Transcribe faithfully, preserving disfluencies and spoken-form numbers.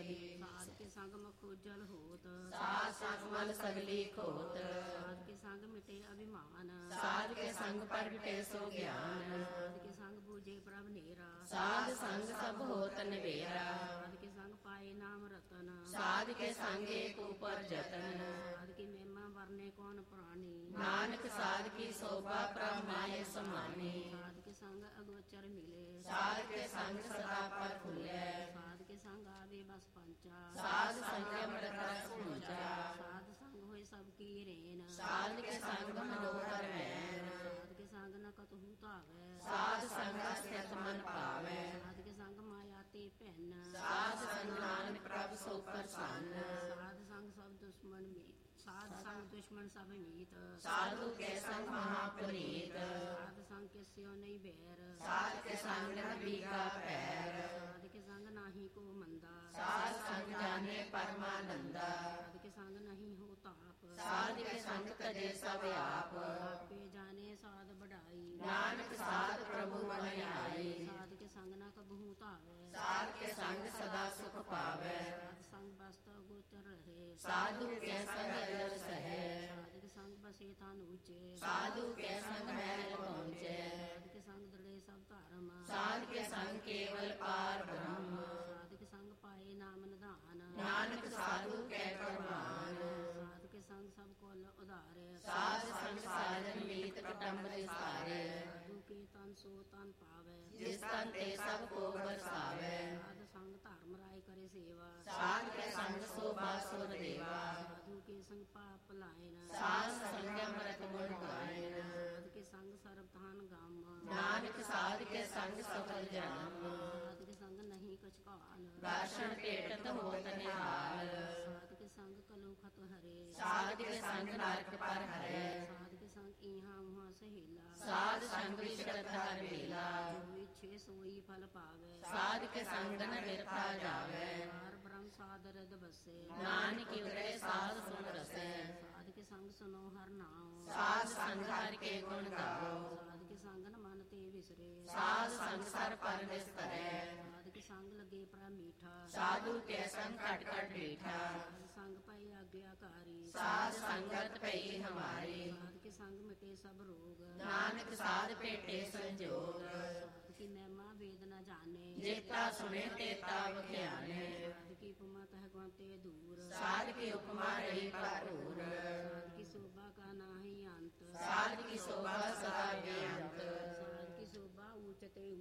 ਆਦਿ। ਸਾਧ ਕੇ ਸੰਗ ਮੁਖ ਉਜਲ ਹੋਤ, ਸਾਧ ਸੰਗ ਮਲ ਸਗਲੀ ਖੋਤ। ਸਾਧ ਕੇ ਸੰਗ ਮਿਟੇ ਅਭਿਮਾਨ, ਸਾਧ ਕੇ ਸੰਗ ਪ੍ਰਗਟੇ ਸੋ ਗਿਆਨ। ਸਾਧ ਕੇ ਸੰਗ ਬੂਝੇ ਪ੍ਰਭ ਨੇਰਾ, ਸਾਧ ਸੰਗ ਸਭ ਹੋਤ ਨਿਵੇਰਾ। ਸਾਧ ਕੇ ਸੰਗ ਪਾਏ ਨਾਮ ਰਤਨ, ਸਾਧ ਕੇ ਸੰਗ ਏਕ ਉਪਰ ਜਤਨ। ਸਾਧ ਕੀ ਮਹਿਮਾ ਵਰਨੇ ਕੌਣ ਪ੍ਰਾਣੀ, ਨਾਨਕ ਸਾਧ ਕੀ ਸੋਭਾ ਪ੍ਰਭ ਮਾਏ ਸਮਾਨੀ। ਸਾਧ ਕੇ ਸੰਗ ਅਗੋਚਰ ਮਿਲੇ, ਸਾਧ ਕੇ ਸੰਗ ਸਦਾ ਪਰ ਫੁੱਲੇ। ਸਾਧ ਕੇ ਸੰਗ ਆਵੇ ਬਸ ਪੰਚਾ, ਸਾਧ ਸੰਗ ਅੰਮ੍ਰਿਤ ਰਸ ਪੂੰਚਾ। ਸਾਧ ਸੰਗ ਹੋਏ ਸਭ ਕੀ ਰੇਨ, ਸਾਧ ਕੇ ਸੰਗ ਮਨੋਹਰ ਮੈਨ। ਸਾਧ ਕੇ ਸੰਗ ਨ ਕਤਹੂ ਧਾਵੈ, ਸਾਧ ਸੰਗ ਅਸਥਿਤ ਮਨ ਭਾਵੈ। ਸਾਧ ਕੇ ਸੰਗ ਮਾਇਆ ਤੇ ਭੈਨ, ਸਾਧ ਸੰਗ ਨਾਨਕ ਪ੍ਰਭ ਸੋ ਪ੍ਰਸੰਨ। ਸਾਧ ਸੰਗ ਸਭ ਦੁਸ਼ਮਨ ਮੀ ਸਾਧ ਸੰਗ ਦੁਸ਼ਮਨ ਸਭ ਮੀਤ, ਸਾਧੂ ਕੇ ਸੰਗ ਮਹਾ ਪੁਨੀਤ। ਸਾਧ ਸੰਗ ਕਿਸਿਓ ਨਹੀਂ ਬੈਰ, ਸਾਧ ਕੇ ਸੰਗ ਨਬੀ ਕਾ ਪੈਰ। ਸਾਧ ਕੇ ਸੰਗ ਨਾਹੀ ਕੋ ਮੰਦਾ, ਸਾਧ ਸੰਗ ਜਾਣੇ ਪਰਮਾਨੰਦਾ। ਸਾਧ ਕੇ ਸੰਗ ਨਹੀਂ ਹੋ ਤਾਪ, ਸਾਧ ਕੇ ਸੰਗ ਤਜੇ ਸਭ ਆਪ। ਆਪੇ ਜਾਣੇ ਸਾਧ ਬੜਾਈ, ਨਾਨਕ ਸਾਧ ਪ੍ਰਭੂ ਮਨ ਆਈ। ਸਾਧ ਕੇ ਸੰਗ ਨਾ ਕਬਹੂ ਧਾਵੈ, ਸਾਧ ਕੇ ਸੰਗ ਸਦਾ ਸੁਖ ਪਾਵੈ। ਸਾਧ ਸੰਗ ਬਸਤ ਗੋਚਰ ਰਹੇ, ਸਾਧੂ ਕੇ ਸੰਗ ਅਜਰ ਸਹਿ। ਸਾਧ ਕੇ ਸੰਗ ਬਸੇ ਥਾਨ ਉੱਚੇ, ਸਾਧੂ ਕੇ ਸੰਗ ਮਹਿਲ ਪਹੁੰਚੈ। ਸਾਧ ਕੇ ਸੰਗ ਦ੍ਰਿੜੇ ਸਭ ਧਰਮ, ਸਾਧ ਕੇ ਸੰਗ ਕੇਵਲ ਪਾਰ ਬ੍ਰਹਮ। ਸਾਧ ਕੇ ਸੰਗ ਪਾਏ ਨਾਮ ਨਿਧਾਨ, ਨਾਨਕ ਸਾਧੂ ਕੈ ਪ੍ਰਮਾਨ। ਸਾਧ ਕੇ ਸੰਗ ਸਭ ਕੋਲ ਉਧਾਰੇ, ਸਾਧ ਸੰਗ ਸਾਜਨ ਮੀਤ ਕਟੰਬ ਵਿਸਾਰੇ। ਸਾਧੂ ਕੇ ਤਨ ਸੋ ਤਨ ਪਾਵੈ, ਜਿਸ ਤਨ ਤੇ ਸਭ ਕੋ ਬਰਸਾਵੈ। ਸਾਧ ਸੰਗ ਧਰਮ ਰਾਏ ਕਰੇ ਸੇਵਾ, ਸਾਧ ਕੇ ਸੰਗ ਸੋਭਾ ਸੁਰ ਦੇਵਾ। ਸਾਧੂ ਕੇ ਸੰਗ ਪਾਪ ਲਾਇਨ, ਸਾਧ ਸੰਗ ਅੰਮ੍ਰਿਤ ਗੁਣ ਗਾਇਨ। ਸਾਧ ਕੇ ਸੰਗ ਸਰਬ ਥਾਨ ਗਮ, ਨਾਨਕ ਸਾਧ ਕੇ ਸੰਗ ਸਫਲ ਜਨਮ। ਸਾਧ ਕੇ ਸੰਗ ਨਹੀਂ ਕਛ ਕਾਲ, ਰਾਸ਼ਨ ਭੇਟਤ ਹੋਤ ਨਿਹਾਲ। ਸਾਧ ਕੇ ਸੰਗ ਕਲੂ ਖਤ ਹਰੇ, ਸਾਧ ਕੇ ਸੰਗ ਨਰਕ ਪਰ ਹਰੈ। ਸਾਧ ਕੇ ਸੰਗ ਇਹਾਂ ਉਹਾਂ ਸਹੇਲਾ, ਸਾਧ ਸੰਗ ਵਿਸ਼ਰਤ ਹਰ ਵੇਲਾ। ਜੋ ਇੱਛੇ ਸੋਈ ਫਲ ਪਾਵੇ, ਸਾਧ ਕੇ ਸੰਗ ਨ ਬਿਰਥਾ ਜਾਵੈ। ਹਰ ਬ੍ਰਹਮ ਸਾਧ ਰਿਦ ਬਸੇ, ਨਾਨਕ ਉਰੇ ਸਾਧ ਸੁਨ ਰਸੈ। ਸਾਧ ਕੇ ਸੰਗ ਸੁਨੋ ਹਰ ਨਾਉ, ਸਾਧ ਸੰਗ ਹਰਿ ਕੇ ਗੁਣ ਗਾਓ। ਸਾਧ ਕੇ ਸੰਗ ਨ ਮਨ ਤੇ ਵਿਸਰੇ, ਸਾਧ ਸੰਗ ਸਰ ਪਰ ਵਿਸਤਰੈ। ਸਾਧ ਕੇ ਸੰਗ ਲਗੇ ਪ੍ਰਾ ਮੀਠਾ, ਸਾਧੂ ਕੇ ਸੰਗ ਘਟ ਘਟ ਬੈਠਾ। ਸਾਧ ਸੰਗ ਪਈ ਆਗਿਆਕਾਰੀ, ਸਾਧ ਸੰਗਤ ਪਈ ਹਮਾਰੀ। ਸਾਧ ਕੇ ਸੰਗ ਮਿਟੇ ਸਭ ਰੋਗ, ਨਾਨਕ ਸਾਧ ਭੇਟੇ ਸੰਜੋਗ। ਸਾਧ ਕੀ ਮਹਿਮਾ ਵੇਦ ਨ ਜਾਣੇ, ਜੇਤਾ ਸੁਣੇ ਤੇਤਾ ਵਖਿਆਨੇ। ਸਾਧ ਕੀ ਉਪਮਾ ਕਹਿ ਗੁਆਤੇ ਦੂਰ, ਸਾਧ ਕੀ ਉਪਮਾ ਰਹੀ ਭਰਪੂਰ। ਸਾਧ ਕੀ ਸ਼ੋਭਾ ਕਾ ਨਾਹੀ ਅੰਤ, ਸਾਧ ਕੀ ਸੋਭਾ ਸਦਾ ਬੇਅੰਤ। ਸਾਧ ਕੀ ਸ਼ੋਭਾ ਊਚ ਤੇ